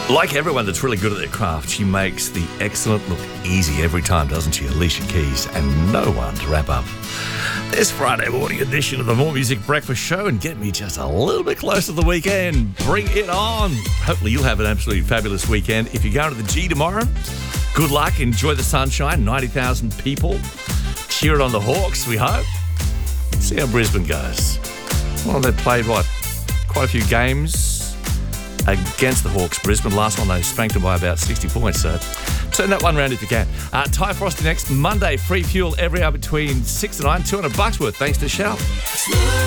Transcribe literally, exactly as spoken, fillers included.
Like everyone that's really good at their craft, she makes the excellent look easy every time, doesn't she? Alicia Keys, and no one to wrap up this Friday morning edition of the More Music Breakfast Show and get me just a little bit closer to the weekend. Bring it on. Hopefully you'll have an absolutely fabulous weekend. If you're going to the G tomorrow, good luck. Enjoy the sunshine. ninety thousand people cheering on the Hawks, we hope. See how Brisbane goes. Well, they've played, what, quite a few games against the Hawks. Brisbane, last one they spanked them by about sixty points, so turn that one round if you can. Uh, Ty Frosty next Monday, free fuel every hour between six and nine, two hundred bucks worth thanks to Shell.